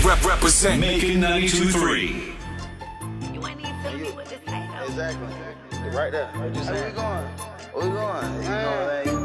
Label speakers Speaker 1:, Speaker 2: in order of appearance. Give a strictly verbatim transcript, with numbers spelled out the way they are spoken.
Speaker 1: rep represent. Making ninety-two three.
Speaker 2: You ain't even telling me what to say, though.
Speaker 3: Exactly. Right there. Right there. Where we going? Where we going? You know what I mean?